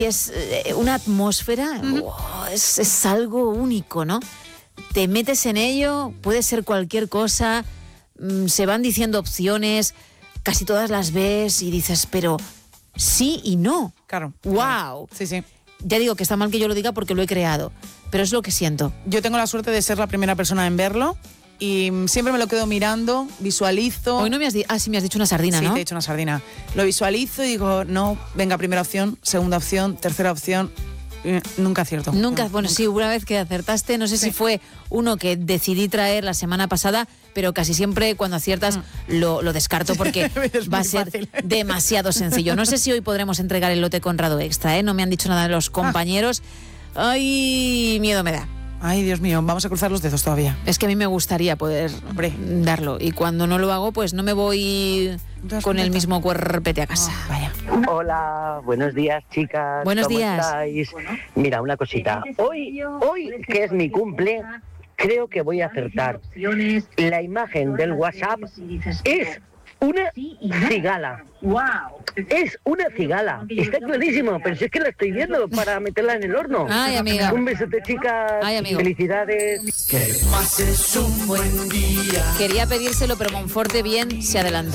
Es una atmósfera, es algo único, ¿no? Te metes en ello, puede ser cualquier cosa, se van diciendo opciones, casi todas las ves y dices, pero sí y no. Claro. ¡Wow! Sí, sí. Ya digo que está mal que yo lo diga porque lo he creado, pero es lo que siento. Yo tengo la suerte de ser la primera persona en verlo y siempre me lo quedo mirando, visualizo. Hoy no me has dicho... sí, me has dicho una sardina, sí, ¿no? Sí, te he dicho una sardina. Lo visualizo y digo, no, venga, primera opción, segunda opción, tercera opción. Nunca acierto. Nunca, bueno, sí, una vez que acertaste, no sé si fue uno que decidí traer la semana pasada, pero casi siempre cuando aciertas lo descarto porque va a ser fácil. Demasiado sencillo. No sé si hoy podremos entregar el lote Conrado Extra, ¿eh? No me han dicho nada de los compañeros. Ay, miedo me da. Ay, Dios mío, vamos a cruzar los dedos todavía. Es que a mí me gustaría poder darlo y cuando no lo hago, pues no me voy con el mismo cuerpete a casa. Vaya. Hola, buenos días, chicas. Buenos días. ¿Cómo estáis? Mira, una cosita. Hoy, que es mi cumple, creo que voy a acertar. La imagen del WhatsApp es una cigala. Es una cigala. Está clarísimo, pero si es que la estoy viendo para meterla en el horno. Ay, amiga. Un besote, chicas. Ay, amigo. Felicidades. Que pases un buen día. Quería pedírselo, pero Monforte bien se adelanta.